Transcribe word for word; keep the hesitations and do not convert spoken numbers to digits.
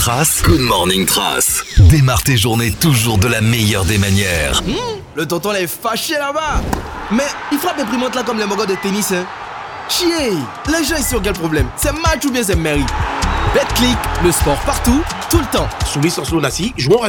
Trace, Good Morning Trace. Démarre tes journées toujours de la meilleure des manières. Mmh, le tonton là est fâché là-bas. Mais il frappe imprimante là comme les mogos de tennis, hein. Chier, les gens ici ont quel problème? C'est match ou bien c'est mairie? Betclic, le sport partout, tout le temps. Soumis sur son assis, jouons